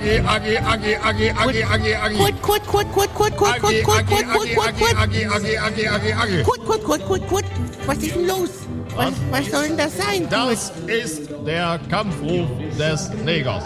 Kurt. Was ist denn los? Was soll denn das sein? Das ist der Kampfruf des Negers.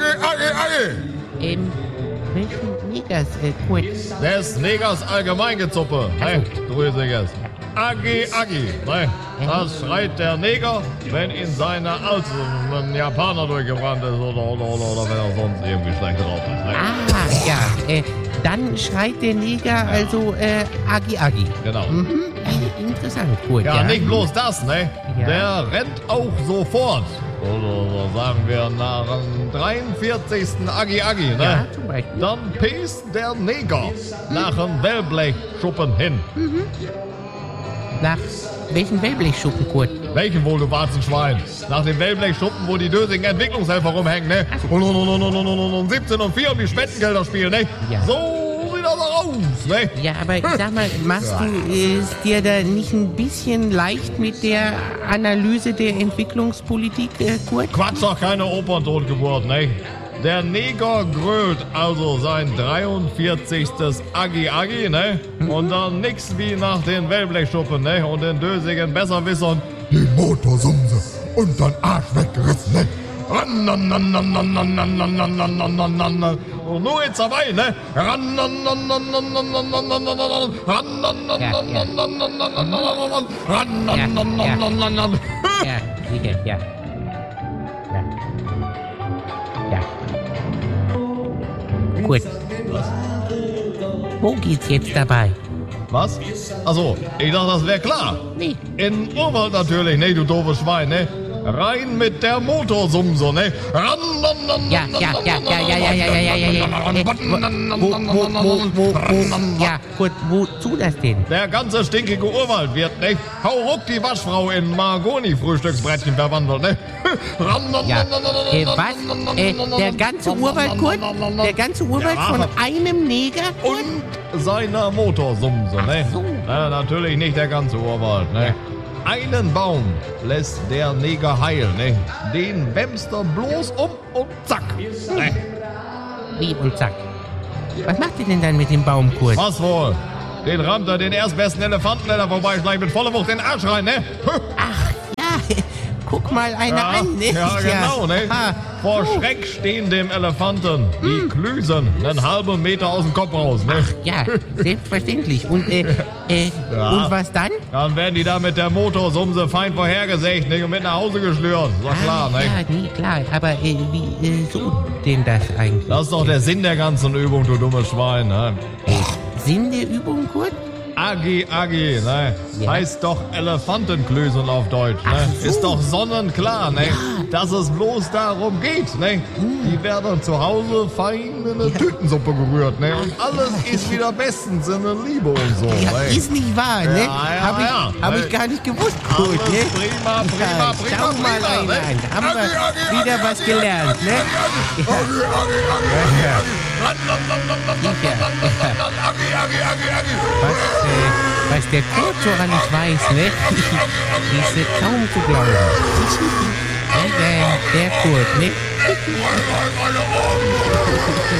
Welchen Negers, Kurt? Des Negers Allgemeingezuppe. Hey, grüßiges. Agi. Ne? Das schreit der Neger, wenn ihn seine Alte ein Japaner durchgebrannt ist oder wenn er sonst irgendwie schlecht drauf ist. Ne? Ja. Dann schreit der Neger also Agi. Genau. Interessant, Kurt. Ja, nicht bloß das, ne? Ja. Der rennt auch sofort. Oder sagen wir nach dem 43. Agi, ne? Ja, zum Beispiel. Dann pest der Neger nach dem Wellblechschuppen hin. Nach welchen Wellblechschuppen, Kurt? Welchen wohl, du Warzenschwein? Nach dem Wellblechschuppen, wo die dösigen Entwicklungshelfer rumhängen, ne? Und 17 und 4 um die Spendengelder spielen, ne? Ja. So sieht das auch aus, ne? Ja, aber sag mal, machst du es dir da nicht ein bisschen leicht mit der Analyse der Entwicklungspolitik, Kurt? Quatsch, doch keine Operntotgeburt, ne? Der Neger grölt also sein 43. Agi, ne? Und dann nix wie nach den Wellblechschuppen, ne? Und den dösigen Besserwissern Die Motorsumse und dein Arsch weggerissen, ne? Und nur jetzt dabei, ne? Ja, sicher, ja. Gut. Wo geht's jetzt dabei? Was? Achso, ich dachte, das wäre klar. Nee. In Urwald natürlich, ne, du doofes Schwein, ne? Rein mit der Motorsumse, ne? Ja. Ja, gut, wozu das denn? Der ganze stinkige Urwald wird, ne? Hauruck die Waschfrau in Mahagoni-Frühstücksbrettchen verwandelt, ne? Ja, was? Der ganze Urwald, Kurt? Der ganze Urwald von einem Neger? Und seiner Motorsumse, ne? Ach so. Na, natürlich nicht der ganze Urwald, ne? Einen Baum lässt der Neger heilen, ne? Den wämst er bloß um und zack. Ne? Wie und zack. Was macht ihr denn dann mit dem Baum, Kurt? Was wohl? Den rammt er den erstbesten Elefanten, der da vorbeischleicht, mit voller Wucht den Arsch rein, ne? Ach, ja. Guck mal einer an, ne? Ja, genau, ne? Ah, Vor Schreck stehen dem Elefanten die Klüsen einen halben Meter aus dem Kopf raus, ne? ja, selbstverständlich. Und, und was dann? Dann werden die da mit der Motorsumse fein vorhergesägt, ne? Und mit nach Hause geschlürt. Ist doch klar, ne? Ja, nee, klar. Aber so denn das eigentlich? Das ist doch der Sinn der ganzen Übung, du dummes Schwein, ne? Sinn der Übung, Kurt? Agi, ne? Ja. Heißt doch Elefantenklößen auf Deutsch, ne? Ach so. Ist doch sonnenklar, ne? Dass es bloß darum geht, ne? Die werden zu Hause fein in eine Tütensuppe gerührt, ne? Und alles ist wieder bestens in der Liebe und so, Ja, ne? ist nicht wahr, ne? Ja, Hab ne? ich gar nicht gewusst, Kurt, ne? Prima, Schau mal einer ne? an. Haben wir wieder was gelernt, ne? Was der Kurt so alles weiß, ne? Ist kaum zu glauben. Der Kurt, ne?